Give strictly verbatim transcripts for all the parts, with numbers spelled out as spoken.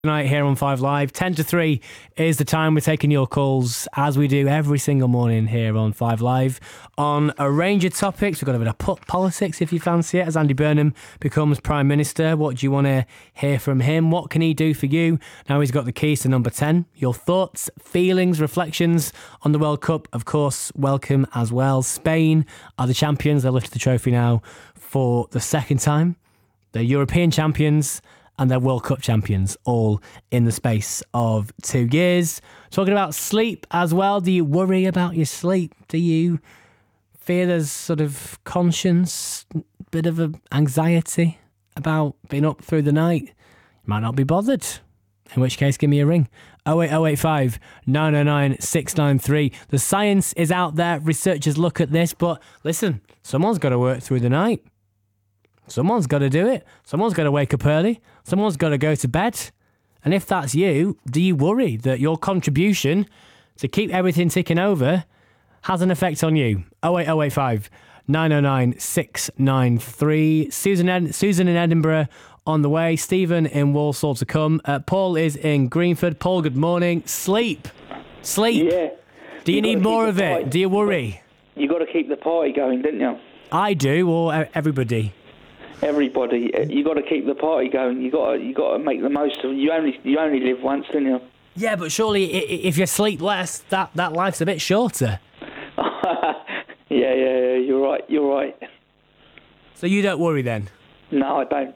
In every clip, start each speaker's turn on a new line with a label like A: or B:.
A: Tonight here on Five Live, ten to three is the time we're taking your calls, as we do every single morning here on Five Live, on a range of topics. We've got a bit of po- politics, if you fancy it, as Andy Burnham becomes Prime Minister. What do you want to hear from him? What can he do for you? Now he's got the keys to number ten. Your thoughts, feelings, reflections on the World Cup, of course, welcome as well. Spain are the champions. They'll lift the trophy now for the second time. They're European champions and they're World Cup champions, all in the space of two years. Talking about sleep as well. Do you worry about your sleep? Do you fear there's sort of conscience, bit of a anxiety about being up through the night? You might not be bothered. In which case, give me a ring. oh eight oh eight five, nine oh nine, six nine three. The science is out there. Researchers look at this. But listen, someone's got to work through the night. Someone's got to do it. Someone's got to wake up early. Someone's got to go to bed. And if that's you, do you worry that your contribution to keep everything ticking over has an effect on you? oh eight oh eight five, nine oh nine, six nine three. Susan, Ed- Susan in Edinburgh on the way. Stephen in Walsall to come. Uh, Paul is in Greenford. Paul, good morning. Sleep. Sleep.
B: Yeah.
A: Do you, you need more of
B: party.
A: it? Do you worry?
B: You got to keep the party going, didn't you?
A: I do, or everybody?
B: Everybody, you got to keep the party going. You got to, you got to make the most of it. You only, you only live once, don't you?
A: Yeah, but surely if you sleep less, that, that life's a bit shorter.
B: yeah, yeah, yeah. You're right. You're right.
A: So you don't worry then?
B: No, I don't.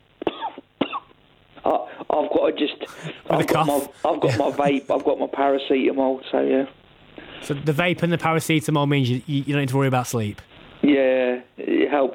B: I, I've got to just. I've got, my, I've got my vape. I've got my paracetamol. So yeah.
A: So the vape and the paracetamol means you, you don't need to worry about sleep.
B: Yeah, it helps.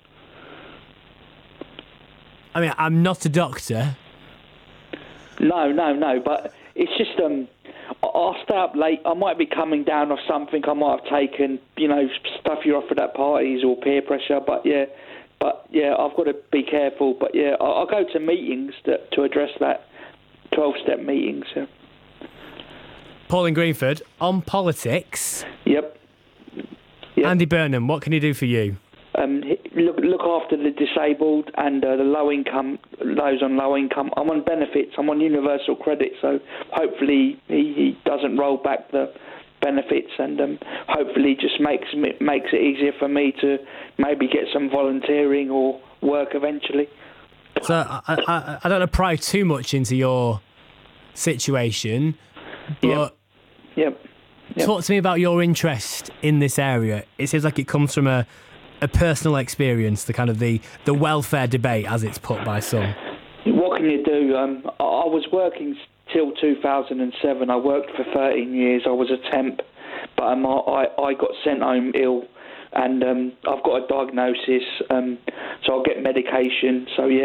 A: I mean, I'm not a doctor.
B: No, no, no, but it's just, um, I'll stay up late. I might be coming down off something I might have taken, you know, stuff you're offered at parties or peer pressure, but yeah, but yeah, I've got to be careful. But yeah, I'll, I'll go to meetings to, to address that, twelve-step meetings. Yeah.
A: Paul in Greenford, on politics.
B: Yep. yep.
A: Andy Burnham, what can he do for you?
B: Um, look, look after the disabled and uh, the low income, those on low income. I'm on benefits. I'm on universal credit, so hopefully he, he doesn't roll back the benefits, and um, hopefully just makes makes it easier for me to maybe get some volunteering or work eventually.
A: So I, I, I don't want to pry too much into your situation, but
B: yep. Yep. Yep.
A: talk to me about your interest in this area. It seems like it comes from a a personal experience, the kind of the, the welfare debate, as it's put by some.
B: What can you do? Um, I, I was working till two thousand seven. I worked for thirteen years. I was a temp, but um, I, I got sent home ill, and um, I've got a diagnosis, um, so I'll get medication. So yeah,